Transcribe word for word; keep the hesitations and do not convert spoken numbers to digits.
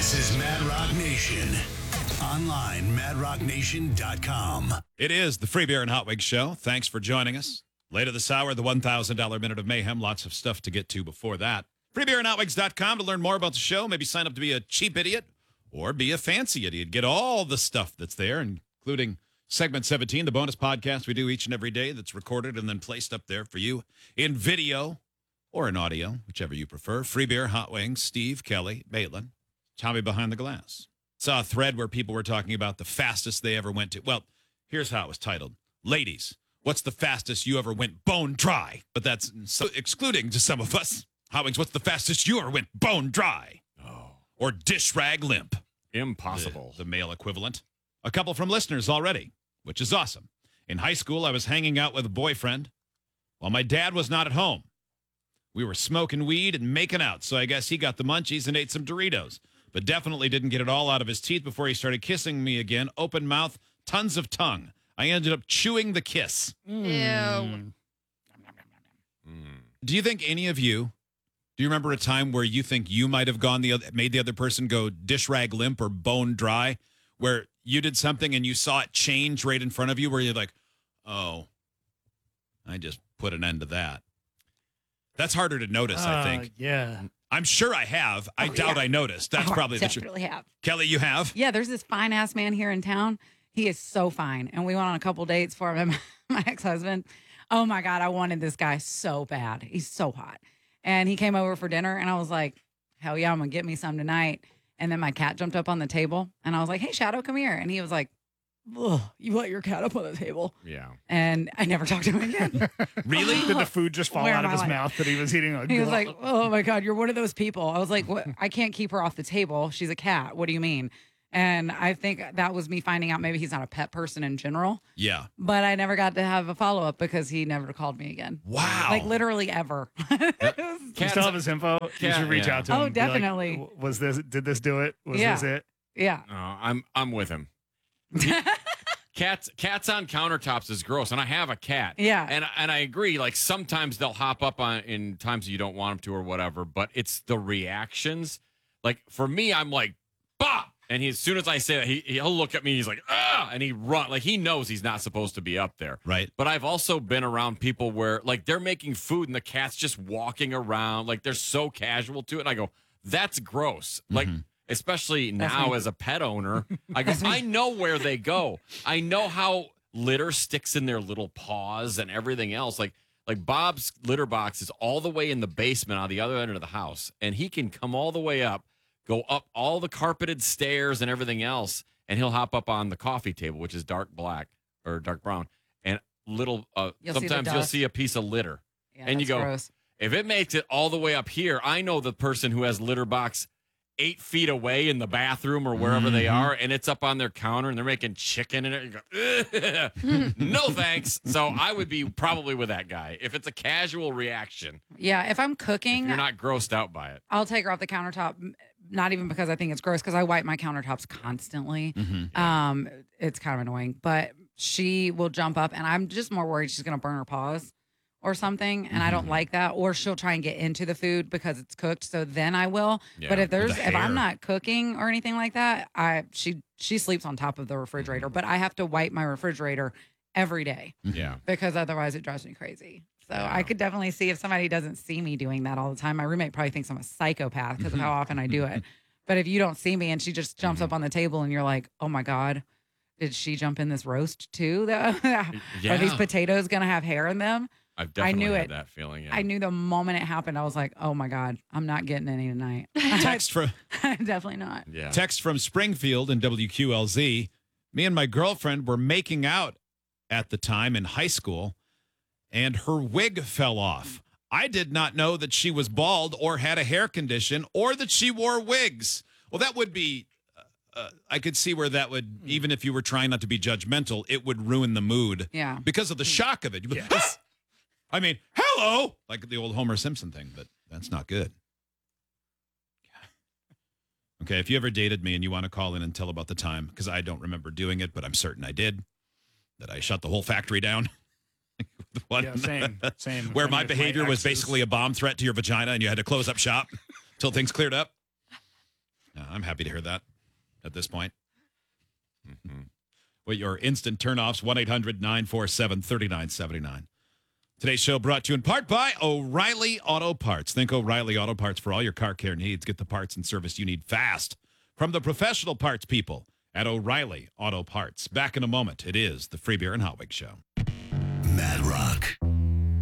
This is Mad Rock Nation. Online, mad rock nation dot com. It is the Free Beer and Hot Wings Show. Thanks for joining us. Later this hour, the one thousand dollars Minute of Mayhem. Lots of stuff to get to before that. free beer and hot wings dot com to learn more about the show. Maybe sign up to be a cheap idiot or be a fancy idiot. Get all the stuff that's there, including segment seventeen, the bonus podcast we do each and every day that's recorded and then placed up there for you in video or in audio, whichever you prefer. Free Beer, Hot Wings, Steve, Kelly, Maitland, Tommy behind the glass. Saw a thread where people were talking about the fastest they ever went to. Well, here's how it was titled. Ladies, what's the fastest you ever went bone dry? But that's so excluding to some of us. Hot Wings, what's the fastest you ever went bone dry? Oh. Or dish rag limp? Impossible. The, the male equivalent. A couple from listeners already, which is awesome. In high school, I was hanging out with a boyfriend while my dad was not at home. We were smoking weed and making out, so I guess he got the munchies and ate some Doritos, but definitely didn't get it all out of his teeth before he started kissing me again, open mouth, tons of tongue. I ended up chewing the kiss. Ew. Do you think any of you, do you remember a time where you think you might have gone the other, made the other person go dish rag limp or bone dry, where you did something and you saw it change right in front of you, where you're like, oh, I just put an end to that? That's harder to notice, Uh, I think. Yeah. I'm sure I have. I Oh, doubt yeah. I noticed. That's Oh, I probably the truth. definitely have. Kelly, you have? Yeah, there's this fine ass man here in town. He is so fine, and we went on a couple dates for him and my ex-husband. Oh my God, I wanted this guy so bad. He's so hot, and he came over for dinner, and I was like, hell yeah, I'm gonna get me some tonight. And then my cat jumped up on the table, and I was like, hey, Shadow, come here. And he was like, ugh, you let your cat up on the table? Yeah. And I never talked to him again. Really? Did the food just fall Where out am of I his like- mouth that he was eating? A He was like, oh my God, you're one of those people. I was like, what? I can't keep her off the table. She's a cat. What do you mean? And I think that was me finding out maybe he's not a pet person in general. Yeah. But I never got to have a follow up because he never called me again. Wow. Like literally ever. you still have his info? You Cat- should reach yeah. out to him. Oh, and be like, definitely. "W- was this, did this do it? Was Yeah. this it? Yeah. No, I'm I'm with him. He- cats cats on countertops is gross, and I have a cat. Yeah. And and I agree. Like sometimes they'll hop up on in times you don't want them to or whatever. But it's the reactions. Like for me, I'm like, bah. And he, as soon as I say that, he he'll look at me. He's like, ah, and he run like he knows he's not supposed to be up there. Right. But I've also been around people where like they're making food and the cat's just walking around, like they're so casual to it. And I go, that's gross. Like, especially That's now me. as a pet owner, I go, I know where they go. I know how litter sticks in their little paws and everything else. Like, like Bob's litter box is all the way in the basement on the other end of the house, and he can come all the way up, go up all the carpeted stairs and everything else, and he'll hop up on the coffee table, which is dark black or dark brown, and little. Uh, You'll see the sometimes you'll dust. see a piece of litter, Yeah, and you that's go, gross. if it makes it all the way up here, I know the person who has litter box eight feet away in the bathroom or wherever they are, and it's up on their counter, and they're making chicken in it. You go, "Ugh." No thanks. So I would be probably with that guy if it's a casual reaction. Yeah. If I'm If cooking, you're not grossed out by it. I'll take her off the countertop. m- Not even because I think it's gross, because I wipe my countertops constantly. Um, it's kind of annoying, but she will jump up, and I'm just more worried she's going to burn her paws or something, and I don't like that. Or she'll try and get into the food because it's cooked, so then I will. Yeah, but if there's the if hair. I'm not cooking or anything like that, I she she sleeps on top of the refrigerator, but I have to wipe my refrigerator every day Yeah. because otherwise it drives me crazy. So I could definitely see if somebody doesn't see me doing that all the time. My roommate probably thinks I'm a psychopath because of how often I do it. But if you don't see me and she just jumps up on the table and you're like, oh my God, did she jump in this roast too? Are these Yeah. potatoes going to have hair in them? I've definitely knew had it. that feeling. Yeah. I knew the moment it happened, I was like, oh my God, I'm not getting any tonight. Text from Definitely not. Yeah. text from Springfield and W Q L Z. Me and my girlfriend were making out at the time in high school, and her wig fell off. I did not know that she was bald or had a hair condition or that she wore wigs. Well, that would be, uh, uh, I could see where that would, even if you were trying not to be judgmental, it would ruin the mood. Yeah. Because of the shock of it. You'd be, "Ah!" I mean, hello, like the old Homer Simpson thing, but that's not good. Okay, if you ever dated me and you want to call in and tell about the time, because I don't remember doing it, but I'm certain I did, that I shut the whole factory down. The one Yeah, same, same. where When my with my behavior was exes. basically a bomb threat to your vagina and you had to close up shop till things cleared up. Uh, I'm happy to hear that at this point. Mm-hmm. With your instant turnoffs, one eight hundred nine four seven three nine seven nine. Today's show brought to you in part by O'Reilly Auto Parts. Think O'Reilly Auto Parts for all your car care needs. Get the parts and service you need fast from the professional parts people at O'Reilly Auto Parts. Back in a moment. It is the Free Beer and Hot Wings Show. Mad Rock.